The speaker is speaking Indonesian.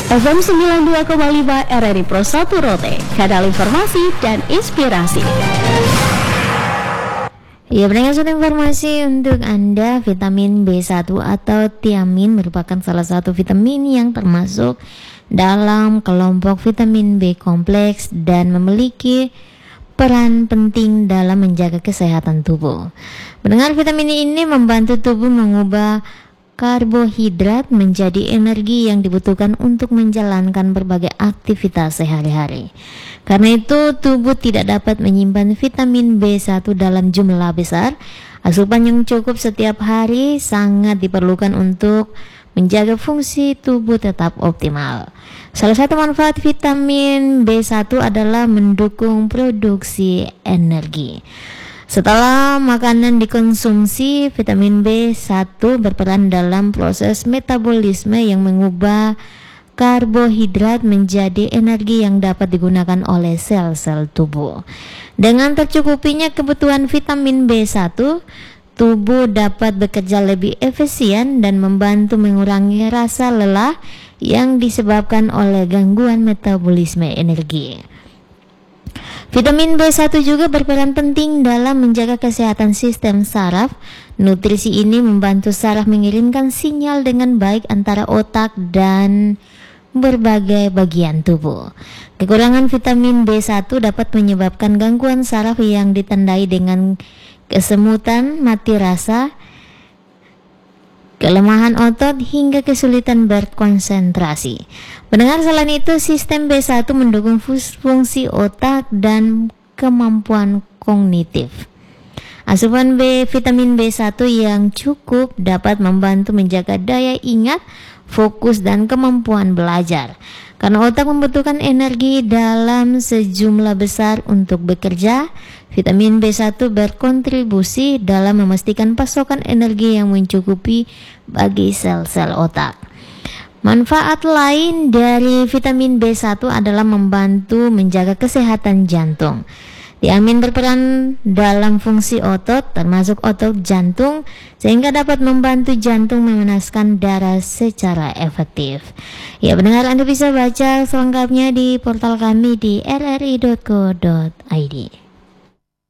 FM 92,5 RRI Pro 1 Rote, kanal informasi dan inspirasi. Ya, pendengar, suatu informasi untuk Anda. Vitamin B1 atau tiamin merupakan salah satu vitamin yang termasuk dalam kelompok vitamin B kompleks dan memiliki peran penting dalam menjaga kesehatan tubuh. Mendengar, vitamin ini membantu tubuh mengubah karbohidrat menjadi energi yang dibutuhkan untuk menjalankan berbagai aktivitas sehari-hari. Karena itu, tubuh tidak dapat menyimpan vitamin B1 dalam jumlah besar. Asupan yang cukup setiap hari sangat diperlukan untuk menjaga fungsi tubuh tetap optimal. Salah satu manfaat vitamin B1 adalah mendukung produksi energi. Setelah makanan dikonsumsi, vitamin B1 berperan dalam proses metabolisme yang mengubah karbohidrat menjadi energi yang dapat digunakan oleh sel-sel tubuh. Dengan tercukupinya kebutuhan vitamin B1, tubuh dapat bekerja lebih efisien dan membantu mengurangi rasa lelah yang disebabkan oleh gangguan metabolisme energi. Vitamin B1 juga berperan penting dalam menjaga kesehatan sistem saraf. Nutrisi ini membantu saraf mengirimkan sinyal dengan baik antara otak dan berbagai bagian tubuh. Kekurangan vitamin B1 dapat menyebabkan gangguan saraf yang ditandai dengan kesemutan, mati rasa, kelemahan otot, hingga kesulitan berkonsentrasi. Mendengar, selain itu, sistem B1 mendukung fungsi otak dan kemampuan kognitif. Asupan vitamin B1 yang cukup dapat membantu menjaga daya ingat, fokus, dan kemampuan belajar. Karena otak membutuhkan energi dalam sejumlah besar untuk bekerja, vitamin B1 berkontribusi dalam memastikan pasokan energi yang mencukupi bagi sel-sel otak. Manfaat lain dari vitamin B1 adalah membantu menjaga kesehatan jantung. Tiamin berperan dalam fungsi otot, termasuk otot jantung, sehingga dapat membantu jantung memanaskan darah secara efektif. Ya, pendengar, Anda bisa baca selengkapnya di portal kami di rri.co.id.